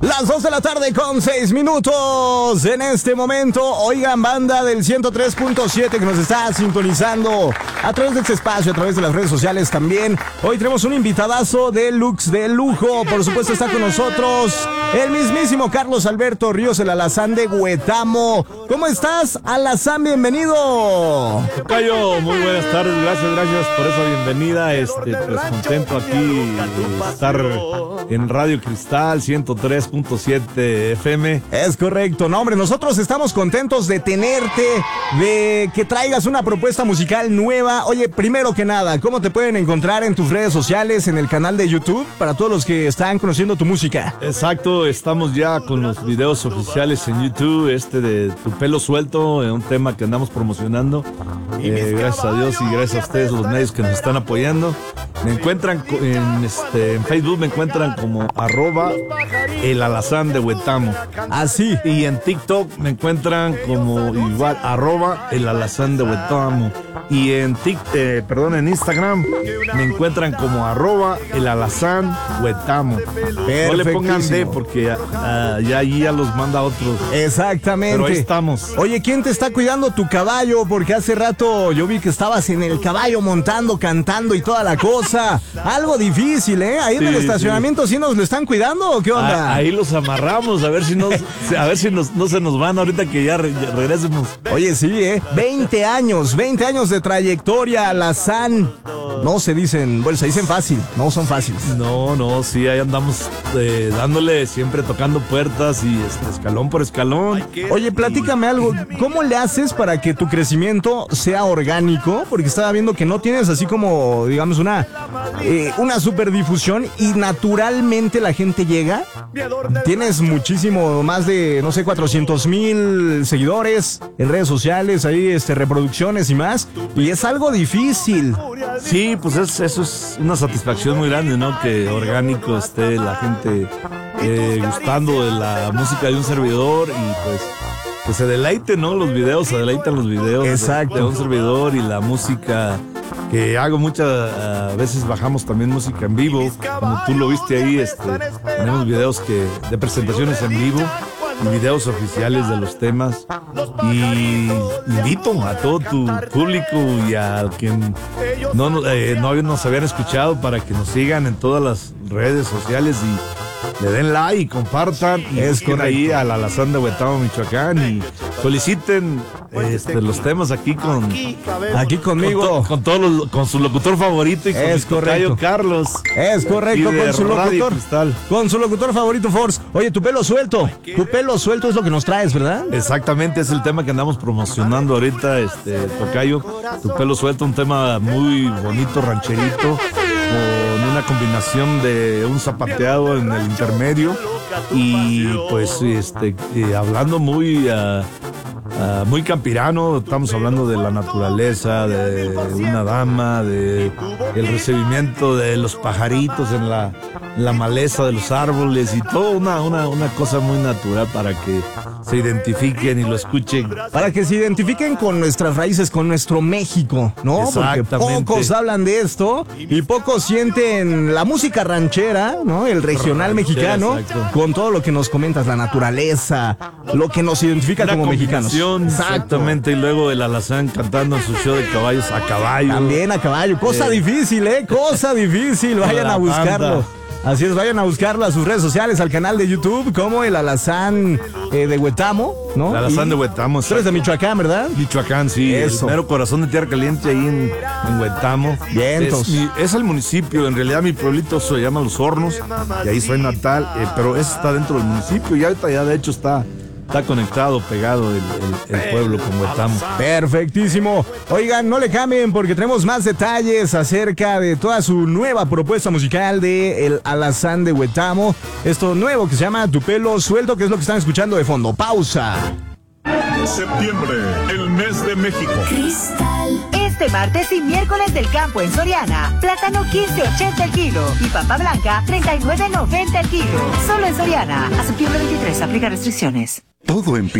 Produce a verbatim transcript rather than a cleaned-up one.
Las dos de la tarde con seis minutos en este momento. Oigan, banda del ciento tres punto siete que nos está sintonizando a través de este espacio, a través de las redes sociales también. Hoy tenemos un invitadazo de Lux de lujo. Por supuesto está con nosotros el mismísimo Carlos Alberto Ríos, el alazán de Huetamo. ¿Cómo estás, alazán? Bienvenido. Tocayo, muy buenas tardes, gracias, gracias por esa bienvenida. Este, pues contento aquí de estar en Radio Cristal ciento tres punto siete F M. Es correcto, no hombre, nosotros estamos contentos de tenerte, de que traigas una propuesta musical nueva. Oye, primero que nada, ¿cómo te pueden encontrar en tus redes sociales, en el canal de YouTube, para todos los que están conociendo tu música? Exacto, estamos ya con los videos oficiales en YouTube, este de Tu Pelo Suelto, un tema que andamos promocionando. Eh, gracias a Dios y gracias a ustedes, los medios que nos están apoyando. Me encuentran en, este, en Facebook, me encuentran como arroba el alazán de Huetamo. Así. Ah, y en TikTok me encuentran como igual, arroba el alazán de Huetamo. Y en TikTok, eh, perdón, en Instagram me encuentran como arroba el alazán Huetamo. No le pongan D porque uh, ya allí ya los manda otros. Exactamente. Pero ahí estamos. Oye, ¿quién te está cuidando tu caballo? Porque hace rato yo vi que estabas en el caballo montando, cantando y toda la cosa. Algo difícil, ¿eh? Ahí sí, en el estacionamiento, ¿sí, sí nos lo están cuidando o qué onda? Ah, ahí los amarramos, a ver si, nos, a ver si nos, no se nos van ahorita que ya, re, ya regresemos. Oye, sí, ¿eh? veinte años, veinte años de trayectoria, alazán. No se dicen, bueno, se dicen fácil, no son fáciles. No, no, sí, ahí andamos eh, dándole, siempre tocando puertas y este, escalón por escalón. Oye, platícame algo, ¿cómo le haces para que tu crecimiento sea orgánico? Porque estaba viendo que no tienes así como, digamos, una, eh, una superdifusión y naturalmente la gente llega. Tienes muchísimo, más de, no sé, cuatrocientos mil seguidores en redes sociales, ahí este, reproducciones y más, y es algo difícil. Sí, pues es, eso es una satisfacción muy grande, ¿no? Que orgánico esté la gente eh, gustando de la música de un servidor y pues que se deleite, ¿no? Los videos, se deleitan los videos Exacto. de, de un servidor y la música que hago muchas uh, veces bajamos también música en vivo, como tú lo viste ahí, este, tenemos videos que de presentaciones en vivo y videos oficiales de los temas y invito a todo tu público y a quien no, eh, no nos habían escuchado para que nos sigan en todas las redes sociales y le den like y compartan y es busquen ahí al alazán de Huetamo, Michoacán y soliciten este, los temas aquí con aquí conmigo con, to, con todos los, con su locutor favorito y con es correcto Carlos. Es correcto, con su locutor Cristal. Con su locutor favorito, Force. Oye, Tu Pelo Suelto, Tu Pelo Suelto es lo que nos traes, ¿verdad? Exactamente, es el tema que andamos promocionando ahorita, este Tocayo. Tu Pelo Suelto, un tema muy bonito, rancherito, con una combinación de un zapateado en el intermedio y pues este eh, hablando muy uh, uh, muy campirano, estamos hablando de la naturaleza, de una dama, de el recibimiento de los pajaritos en la, en la maleza de los árboles y todo una, una, una cosa muy natural para que se identifiquen y lo escuchen. Para que se identifiquen con nuestras raíces, con nuestro México, ¿no? Porque pocos hablan de esto y pocos sienten la música ranchera, ¿no? El regional ranchera, mexicano, exacto. Con todo lo que nos comentas, la naturaleza, lo que nos identifica una como mexicanos. Exactamente, y luego el alazán cantando en su show de caballos a caballo. También a caballo, cosa eh. difícil, ¿eh? Cosa difícil, vayan a buscarlo. Banda. Así es, vayan a buscarlo a sus redes sociales, al canal de YouTube, como el alazán eh, de Huetamo, ¿no? El alazán y de Huetamo. Tú eres de Michoacán, ¿verdad? Michoacán, sí. Eso. El mero corazón de Tierra Caliente ahí en, en Huetamo. Vientos. Es, mi, es el municipio, en realidad mi pueblito se llama Los Hornos, y ahí soy natal, eh, pero eso está dentro del municipio, y ahorita ya de hecho está... Está conectado, pegado el, el, el pueblo con Huetamo. Perfectísimo. Oigan, no le cambien porque tenemos más detalles acerca de toda su nueva propuesta musical de El Alazán de Huetamo. Esto nuevo que se llama Tu Pelo Suelto, que es lo que están escuchando de fondo. Pausa. Septiembre, el mes de México. Cristal. Este martes y miércoles del campo en Soriana. Plátano quince ochenta el kilo y papa blanca treinta y nueve noventa el kilo. Solo en Soriana. A septiembre veintitrés aplica restricciones. Todo empieza.